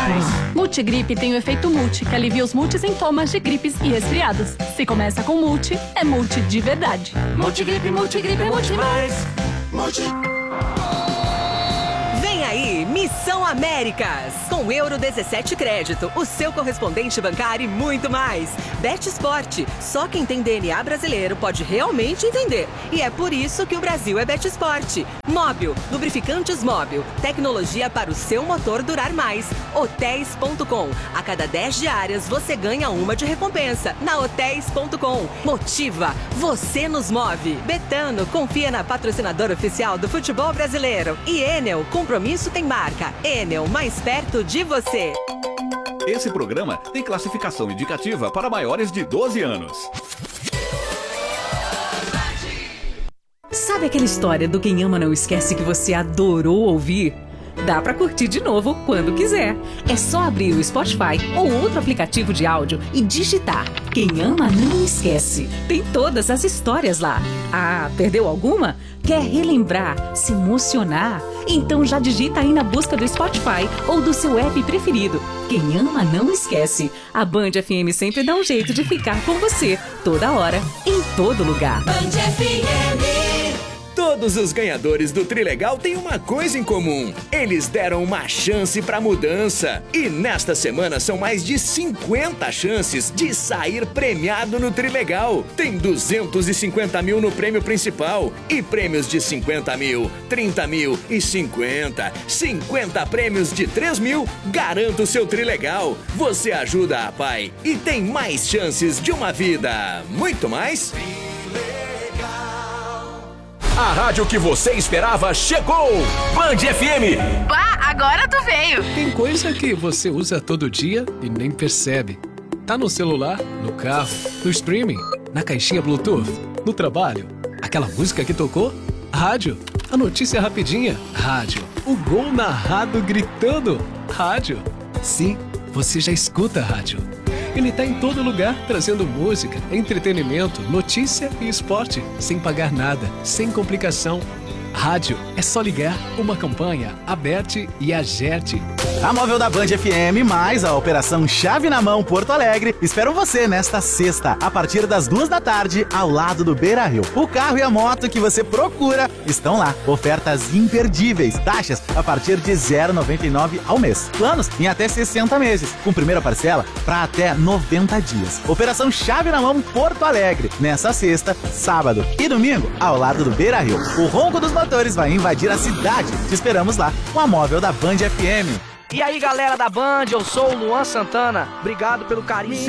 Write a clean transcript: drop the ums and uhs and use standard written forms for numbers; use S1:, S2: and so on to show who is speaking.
S1: Multigripe tem o efeito multi, que alivia os multissintomas de gripes e resfriados. Se começa com multi, é multi de verdade.
S2: Multigripe, multigripe, multi mais. Multi.
S3: Vem aí, Missão Américas! Com Euro 17 Crédito, o seu correspondente bancário e muito mais. Bet Sport, só quem tem DNA brasileiro pode realmente entender. E é por isso que o Brasil é Bet Sport. Móbil, lubrificantes Móbil, tecnologia para o seu motor durar mais. Hotéis.com, a cada 10 diárias você ganha uma de recompensa. Na Hotéis.com, motiva, você nos move. Betano, confia na patrocinadora oficial do futebol brasileiro. E Enel, compromisso tem marca. Enel, mais perto de você.
S4: Esse programa tem classificação indicativa para maiores de 12 anos.
S5: Sabe aquela história do Quem Ama Não Esquece que você adorou ouvir? Dá pra curtir de novo quando quiser. É só abrir o Spotify ou outro aplicativo de áudio e digitar Quem Ama Não Esquece. Tem todas as histórias lá. Ah, perdeu alguma? Quer relembrar, se emocionar? Então já digita aí na busca do Spotify ou do seu app preferido. Quem ama não esquece. A Band FM sempre dá um jeito de ficar com você, toda hora, em todo lugar.
S2: Band FM.
S6: Todos os ganhadores do Trilegal têm uma coisa em comum. Eles deram uma chance para mudança. E nesta semana são mais de 50 chances de sair premiado no Trilegal. Tem 250 mil no prêmio principal e prêmios de 50 mil, 30 mil e 50. 50 prêmios de 3 mil. Garanta o seu Trilegal. Você ajuda a pai e tem mais chances de uma vida. Muito mais?
S7: A rádio que você esperava chegou! Band FM!
S8: Bah, agora tu veio!
S9: Tem coisa que você usa todo dia e nem percebe. Tá no celular, no carro, no streaming, na caixinha Bluetooth, no trabalho. Aquela música que tocou? Rádio. A notícia rapidinha? Rádio. O gol narrado gritando? Rádio. Sim, você já escuta a rádio. Ele tá em todo lugar, trazendo música, entretenimento, notícia e esporte, sem pagar nada, sem complicação. Rádio, é só ligar. Uma campanha, Aberte e Agerte.
S10: A móvel da Band FM mais a Operação Chave na Mão Porto Alegre esperam você nesta sexta, a partir das 2 da tarde, ao lado do Beira-Rio. O carro e a moto que você procura estão lá. Ofertas imperdíveis, taxas a partir de 0,99 ao mês. Planos em até 60 meses, com primeira parcela para até 90 dias. Operação Chave na Mão Porto Alegre, nessa sexta, sábado e domingo, ao lado do Beira-Rio. O ronco dos motores vai invadir a cidade. Te esperamos lá, com a móvel da Band FM.
S11: E aí, galera da Band, eu sou o Luan Santana. Obrigado pelo carinho.